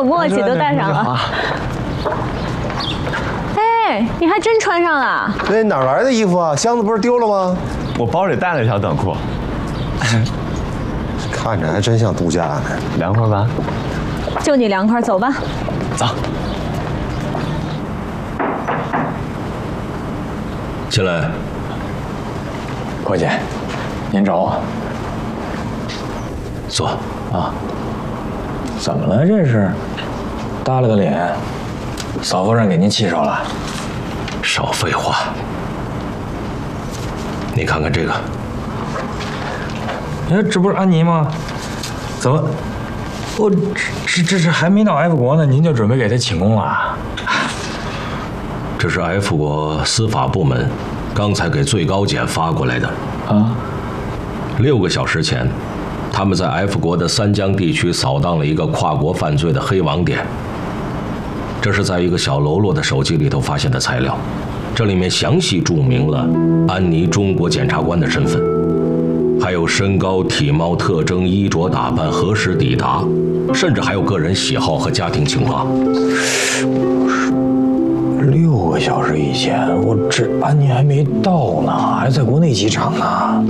默契，都带上了。哎，你还真穿上了？ 那哪来的衣服啊？箱子不是丢了吗？ 我包里带了一条短裤。 看着还真像度假呢。 凉快吧？ 就你凉快，走吧。 走。 进来。 郭姐，您找我。 坐。 啊。怎么了？这是？耷了个脸。嫂夫人给您气着了？ 少废话。你看看这个。 哎，这不是安妮吗？怎么？我这是还没到 F 国呢，您就准备给她请功了？ 这是 F 国司法部门刚才给最高检发过来的。 啊 ？6个小时前，他们在 F 国的三江地区扫荡了一个跨国犯罪的黑网点。这是在一个小喽啰的手机里头发现的材料，这里面详细注明了安妮中国检察官的身份。还有身高、体貌特征、衣着打扮、何时抵达，甚至还有个人喜好和家庭情况。 6个小时以前，我这安妮还没到呢，还在国内机场呢。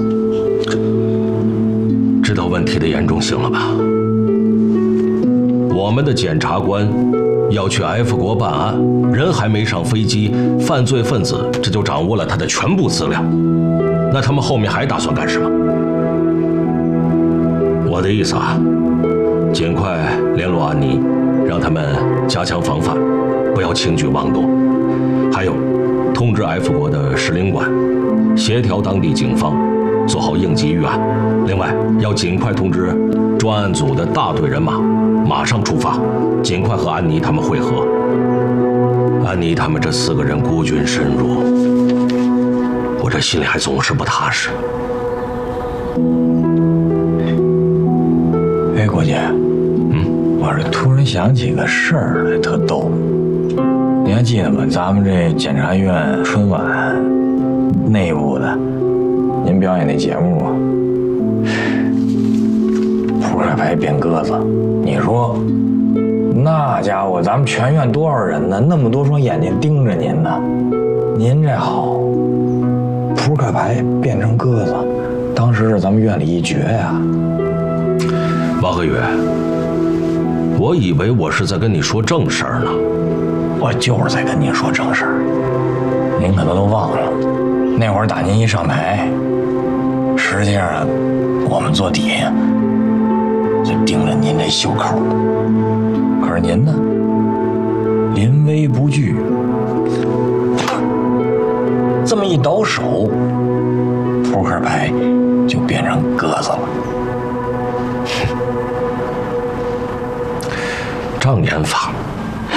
知道问题的严重性了吧？我们的检察官要去 F 国办案，人还没上飞机，犯罪分子这就掌握了他的全部资料。那他们后面还打算干什么？我的意思啊，尽快联络安妮，让他们加强防范，不要轻举妄动。还有，通知 F 国的使领馆，协调当地警方，做好应急预案。另外，要尽快通知专案组的大队人马，马上出发，尽快和安妮他们会合。安妮他们这4个人孤军深入，我这心里还总是不踏实。 哎，郭姐，我这突然想起个事儿来，特逗。你还记得吗？咱们这检察院春晚内部的，您表演那节目啊，扑克牌变鸽子，你说那家伙咱们全院多少人呢？那么多双眼睛盯着您呢，您这好，扑克牌变成鸽子，当时是咱们院里一绝呀。 王和宇，我以为我是在跟你说正事儿呢。 我就是在跟您说正事儿，您可能都忘了，那会儿打您一上台，实际上我们坐底下就盯着您这袖口，可是您呢，临危不惧，这么一倒手，扑克牌就变成鸽子了。 障眼法。